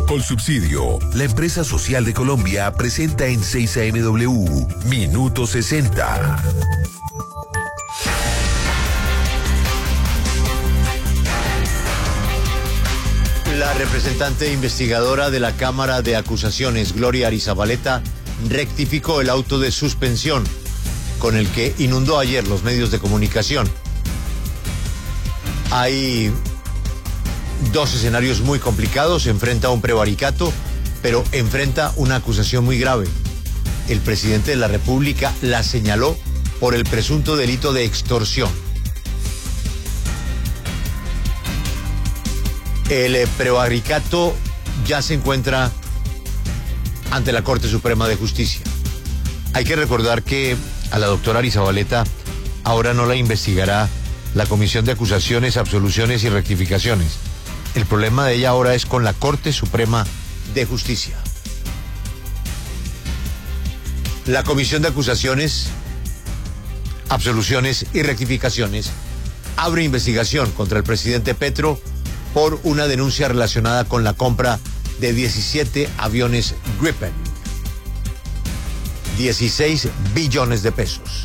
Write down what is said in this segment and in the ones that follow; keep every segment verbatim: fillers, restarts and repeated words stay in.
Colsubsidio, la empresa social de Colombia, presenta en seis A M W Minuto sesenta. La representante investigadora de la Cámara de Acusaciones, Gloria Arizabaleta, rectificó el auto de suspensión con el que inundó ayer los medios de comunicación. Hay dos escenarios muy complicados. Enfrenta un prevaricato, pero enfrenta una acusación muy grave. El presidente de la República la señaló por el presunto delito de extorsión. El prevaricato ya se encuentra ante la Corte Suprema de Justicia. Hay que recordar que a la doctora Arizabaleta ahora no la investigará la Comisión de Acusaciones, Absoluciones y Rectificaciones. El problema de ella ahora es con la Corte Suprema de Justicia. La Comisión de Acusaciones, Absoluciones y Rectificaciones abre investigación contra el presidente Petro por una denuncia relacionada con la compra de diecisiete aviones Gripen. dieciséis billones de pesos.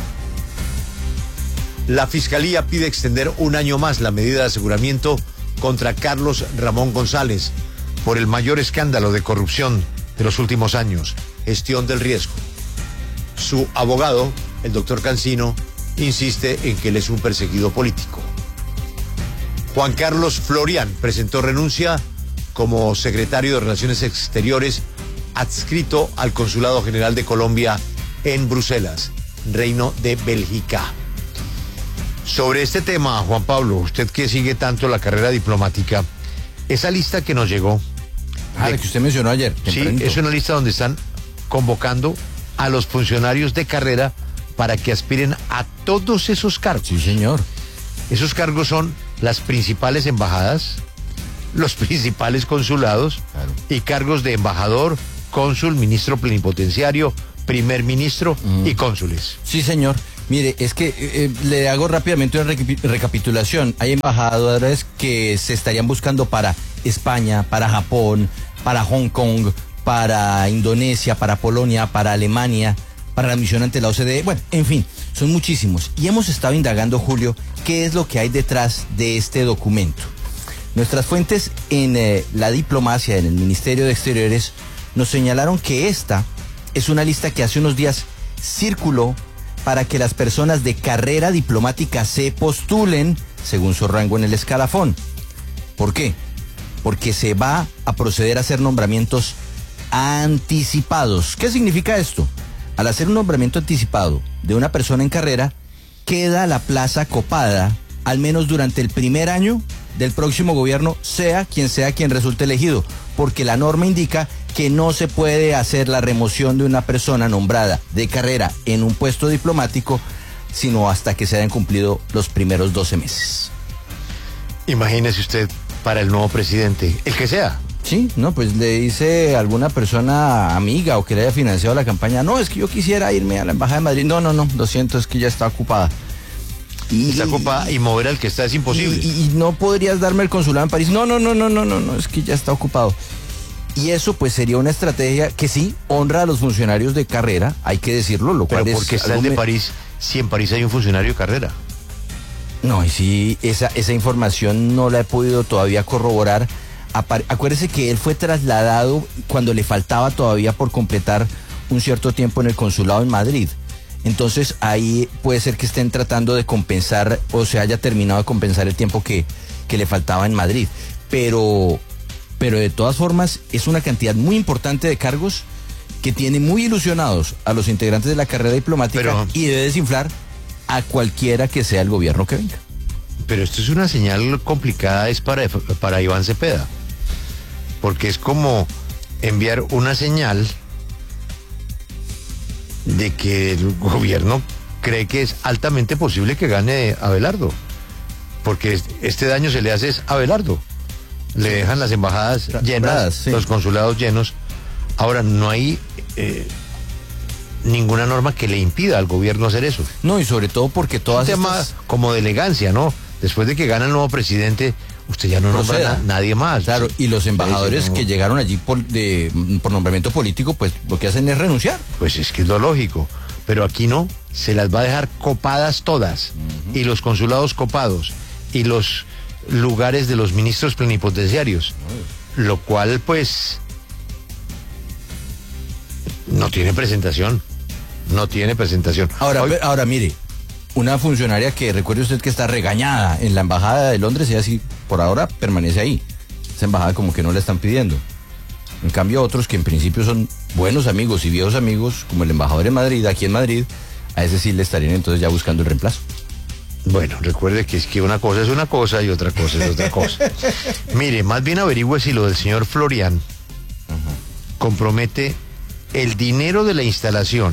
La Fiscalía pide extender un año más la medida de aseguramiento contra Carlos Ramón González por el mayor escándalo de corrupción de los últimos años, gestión del riesgo. Su abogado, el doctor Cancino, insiste en que él es un perseguido político. Juan Carlos Florian presentó renuncia como secretario de Relaciones Exteriores adscrito al Consulado General de Colombia en Bruselas, Reino de Bélgica. Sobre este tema, Juan Pablo, usted que sigue tanto la carrera diplomática, esa lista que nos llegó... Ah, de, la que usted mencionó ayer. Sí, tempranito. Es una lista donde están convocando a los funcionarios de carrera para que aspiren a todos esos cargos. Sí, señor. Esos cargos son las principales embajadas, los principales consulados, claro, y cargos de embajador, cónsul, ministro plenipotenciario, primer ministro mm. y cónsules. Sí, señor. Mire, es que eh, le hago rápidamente una recapi- recapitulación. Hay embajadores que se estarían buscando para España, para Japón, para Hong Kong, para Indonesia, para Polonia, para Alemania, para la misión ante la O C D E. Bueno, en fin, son muchísimos. Y hemos estado indagando, Julio, qué es lo que hay detrás de este documento. Nuestras fuentes en eh, la diplomacia, en el Ministerio de Exteriores, nos señalaron que esta es una lista que hace unos días circuló para que las personas de carrera diplomática se postulen según su rango en el escalafón. ¿Por qué? Porque se va a proceder a hacer nombramientos anticipados. ¿Qué significa esto? Al hacer un nombramiento anticipado de una persona en carrera, queda la plaza copada, al menos durante el primer año del próximo gobierno, sea quien sea quien resulte elegido, porque la norma indica que no se puede hacer la remoción de una persona nombrada de carrera en un puesto diplomático, sino hasta que se hayan cumplido los primeros doce meses. Imagínese usted para el nuevo presidente, el que sea. Sí, no, pues le dice a alguna persona amiga o que le haya financiado la campaña, no, es que yo quisiera irme a la Embajada de Madrid. No, no, no, lo siento, es que ya está ocupada. Y, está ocupada y mover al que está es imposible. Y, y, y no podrías darme el consulado en París. No, no, no, no, no, no, no, es que ya está ocupado. Y eso pues sería una estrategia que sí honra a los funcionarios de carrera, hay que decirlo, lo cual Pero es... ¿por qué está el de París si en París hay un funcionario de carrera? No, y sí, esa, esa información no la he podido todavía corroborar. Apar- Acuérdese que él fue trasladado cuando le faltaba todavía por completar un cierto tiempo en el consulado en Madrid. Entonces ahí puede ser que estén tratando de compensar o se haya terminado de compensar el tiempo que, que le faltaba en Madrid. Pero... Pero de todas formas es una cantidad muy importante de cargos que tiene muy ilusionados a los integrantes de la carrera diplomática. Pero, y debe desinflar a cualquiera que sea el gobierno que venga. Pero esto es una señal complicada, es para, para Iván Cepeda, porque es como enviar una señal de que el gobierno cree que es altamente posible que gane Abelardo, porque este daño se le hace es a Abelardo. Le dejan las embajadas llenas, Bradas, sí. Los consulados llenos. Ahora, no hay eh, ninguna norma que le impida al gobierno hacer eso. No, y sobre todo porque todas Un tema estas... como de elegancia, ¿no? Después de que gana el nuevo presidente, usted ya no nombra Proceda. a nadie más. Claro, y los embajadores Entonces, no- que llegaron allí por, de, por nombramiento político, pues lo que hacen es renunciar. Pues es que es lo lógico. Pero aquí no, se las va a dejar copadas todas. Uh-huh. Y los consulados copados. Y los lugares de los ministros plenipotenciarios. Uh-huh. Lo cual, pues, no tiene presentación. No tiene presentación. Ahora, Hoy, ahora mire, una funcionaria que recuerde usted que está regañada en la embajada de Londres y así por ahora permanece ahí. Esa embajada como que no la están pidiendo. En cambio otros que en principio son buenos amigos y viejos amigos, como el embajador en Madrid, aquí en Madrid, a ese sí le estarían entonces ya buscando el reemplazo. Bueno, recuerde que es que una cosa es una cosa y otra cosa es otra cosa. Mire, más bien averigüe si lo del señor Florian uh-huh. compromete el dinero de la instalación,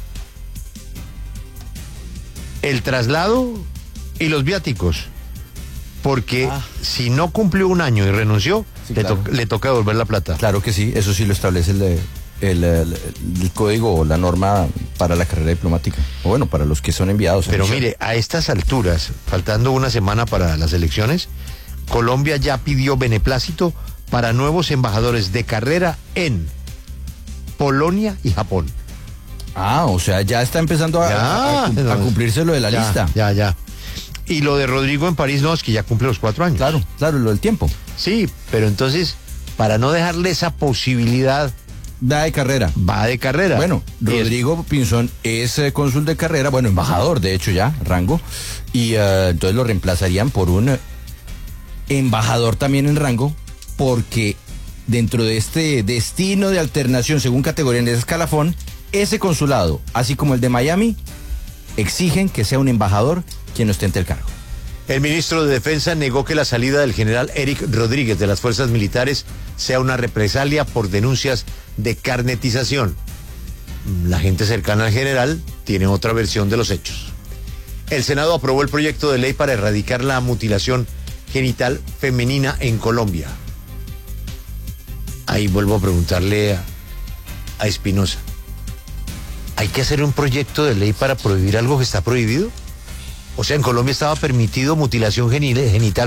el traslado y los viáticos. Porque ah. si no cumplió un año y renunció, sí, le, claro. to- le toca devolver la plata. Claro que sí, eso sí lo establece el, el, el, el código o la norma para la carrera diplomática. O bueno, para los que son enviados. Pero mire, a estas alturas, faltando una semana para las elecciones, Colombia ya pidió beneplácito para nuevos embajadores de carrera en Polonia y Japón. Ah, o sea, ya está empezando a, ya, a, a, a cumplirse lo de la ya, lista. Ya, ya. Y lo de Rodrigo en París, no, es que ya cumple los cuatro años. Claro, claro, lo del tiempo. Sí, pero entonces, para no dejarle esa posibilidad... Va de carrera. Va de carrera. Bueno, Rodrigo es... Pinzón es eh, cónsul de carrera, bueno, embajador, de hecho ya, rango, y uh, entonces lo reemplazarían por un uh, embajador también en rango, porque dentro de este destino de alternación según categoría en el escalafón, ese consulado, así como el de Miami, exigen que sea un embajador quien ostente el cargo. El ministro de Defensa negó que la salida del general Eric Rodríguez de las fuerzas militares sea una represalia por denuncias de carnetización. La gente cercana al general tiene otra versión de los hechos. El Senado aprobó el proyecto de ley para erradicar la mutilación genital femenina en Colombia. Ahí vuelvo a preguntarle a, a Espinosa. ¿Hay que hacer un proyecto de ley para prohibir algo que está prohibido? O sea, en Colombia estaba permitido mutilación genital